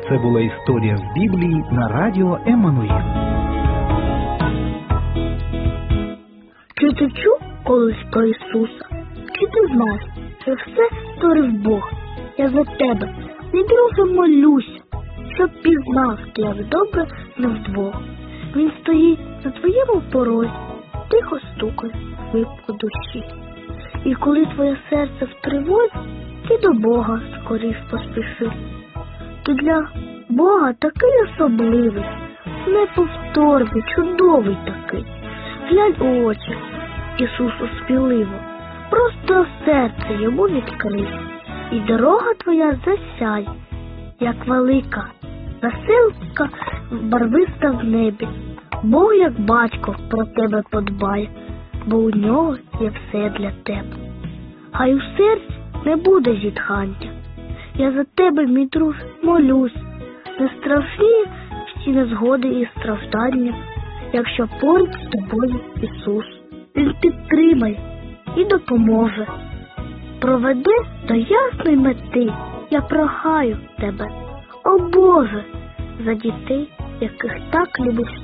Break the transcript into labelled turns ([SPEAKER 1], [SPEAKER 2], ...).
[SPEAKER 1] Це була історія з Біблії на радіо Еммануїл.
[SPEAKER 2] Чи ти чув колись про Ісуса? Чи ти знаєш, що все створив Бог? Я за тебе, мій друже, молюся, щоб пізнав, як добре ми вдвох. Він стоїть на твоєму порозі, тихо стукає по душі. І коли твоє серце в тривозі, ти до Бога скоріш поспіши. Ти для Бога такий особливий, неповторний, чудовий такий. Глянь у очі Ісусу сміливо, просто серце йому відкрий. І дорога твоя засяє, як велика веселка барвиста в небі. Бог, як батько, про тебе подбає, бо у нього є все для тебе. Хай у серці не буде зітхання. Я за тебе, мій друг, молюсь. Не страшні всі незгоди і страждання, якщо поруч з тобою Ісус. Він підтримає і допоможе. Проведе до ясної мети. Я прохаю тебе, о Боже, за дітей, яких так любиш